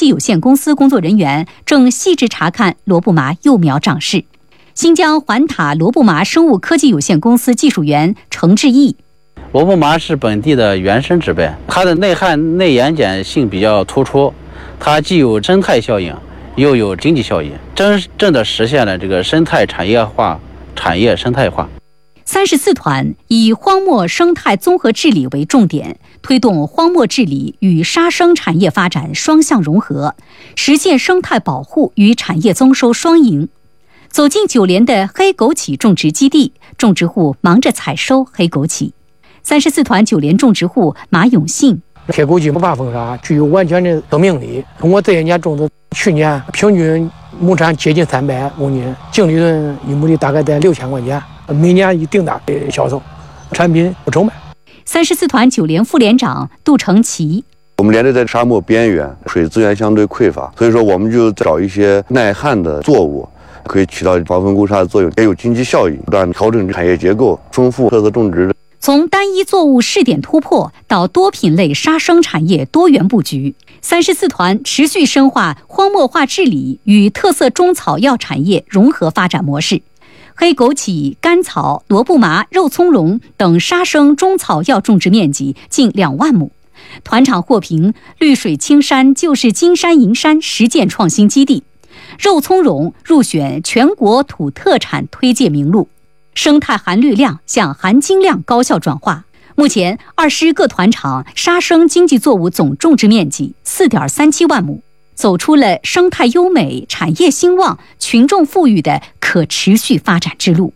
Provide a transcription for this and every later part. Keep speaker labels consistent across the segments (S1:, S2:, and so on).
S1: 技有限公司工作人员正细致查看罗布麻幼苗长势。新疆环塔罗布麻生物科技有限公司技术员程志毅：
S2: 罗布麻是本地的原生植被，它的内涵内盐碱性比较突出，它既有生态效应，又有经济效益，真正的实现了这个生态产业化、产业生态化。
S1: 34团以荒漠生态综合治理为重点，推动荒漠治理与沙生产业发展双向融合，实现生态保护与产业增收双赢。走进9连的黑枸杞种植基地，种植户忙着采收黑枸杞。34团9连种植户马永信：
S3: 黑枸杞不怕风沙，具有完全的生命力。通过这些年种植，去年平均亩产接近300公斤，净利润1亩地大概在6000块钱，每年以定价销售，产品不愁卖。
S1: 34团9连副连长杜成奇：
S4: 我们连着在沙漠边缘，水资源相对匮乏，所以说我们就找一些耐旱的作物，可以起到防风固沙的作用，也有经济效益，不断调整产业结构，丰富特色种植。
S1: 从单一作物试点突破到多品类沙生产业多元布局，34团持续深化荒漠化治理与特色中草药产业融合发展模式。黑枸杞、甘草、罗布麻、肉苁蓉等沙生中草药种植面积近2万亩。团场获评绿水青山就是金山银山实践创新基地，肉苁蓉入选全国土特产推介名录。生态含绿量向含金量高效转化。目前20个团场沙生经济作物总种植面积4.37万亩，走出了生态优美、产业兴旺、群众富裕的可持续发展之路。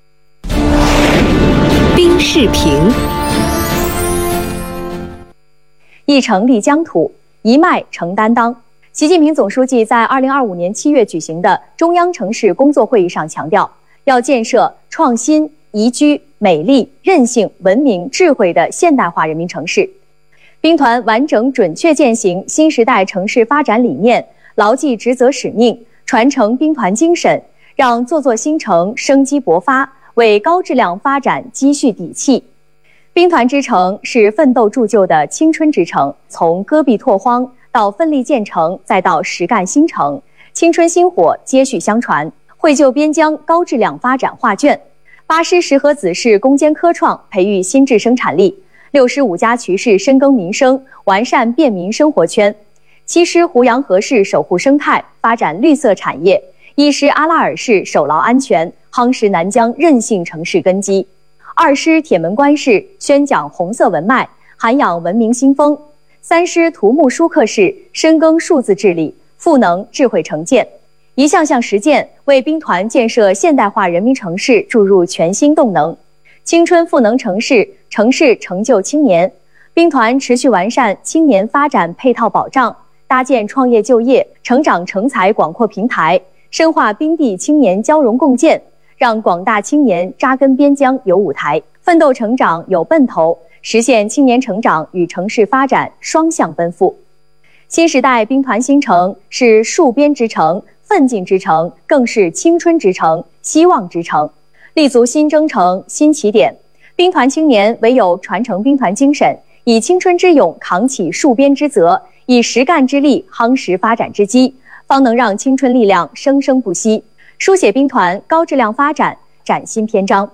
S5: 冰视频：一城立疆土，一脉成担当。习近平总书记在2025年7月举行的中央城市工作会议上强调，要建设创新、宜居、美丽、韧性、文明、智慧的现代化人民城市。兵团完整准确践行新时代城市发展理念，牢记职责使命，传承兵团精神，让座座新城生机勃发，为高质量发展积蓄底气。兵团之城是奋斗铸就的青春之城，从戈壁拓荒到奋力建成，再到实干新城，青春薪火接续相传，绘就边疆高质量发展画卷。8师10河子市攻坚科创，培育新质生产力；6师5家渠市深耕民生，完善便民生活圈；7师胡杨河市守护生态，发展绿色产业；1师阿拉尔市守牢安全，夯实南疆韧性城市根基；2师铁门关市宣讲红色文脉，涵养文明新风；3师图木舒克市深耕数字治理，赋能智慧城建。一项项实践为兵团建设现代化人民城市注入全新动能。青春赋能城市，城市成就青年。兵团持续完善青年发展配套保障，搭建创业就业、成长成才广阔平台，深化兵地青年交融共建，让广大青年扎根边疆有舞台，奋斗成长有奔头，实现青年成长与城市发展双向奔赴。新时代兵团新城是戍边之城、奋进之城，更是青春之城、希望之城，立足新征程、新起点。兵团青年唯有传承兵团精神，以青春之勇扛起戍边之责，以实干之力夯实发展之基，方能让青春力量生生不息，书写兵团高质量发展崭新篇章。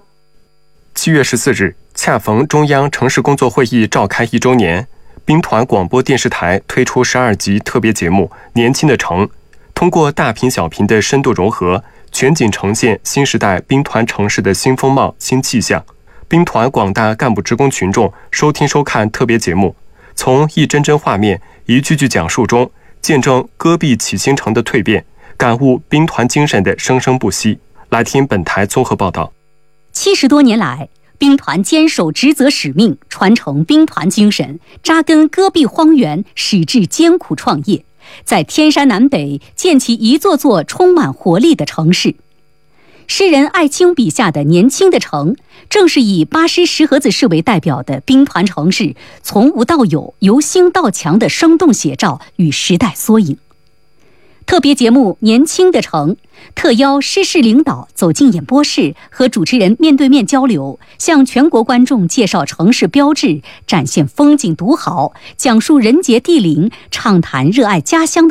S6: 7月14日，恰逢中央城市工作会议召开1周年，兵团广播电视台推出12集特别节目《年轻的城》，通过大屏小屏的深度融合，全景呈现新时代兵团城市的新风貌、新气象。兵团广大干部职工群众收听收看特别节目，从一帧帧画面、一句句讲述中，见证戈壁起新城的蜕变，感悟兵团精神的生生不息。来听本台综合报道。
S1: 70多年来，兵团坚守职责使命，传承兵团精神，扎根戈壁荒原，矢志艰苦创业，在天山南北建起一座座充满活力的城市。诗人艾青笔下的年轻的城，正是以8师10河子市为代表的兵团城市从无到有、由兴到强的生动写照与时代缩影。特别节目《年轻的城》特邀师事领导走进演播室，和主持人面对面交流，向全国观众介绍城市标志，展现风景独好，讲述人杰地灵，畅谈热爱家乡的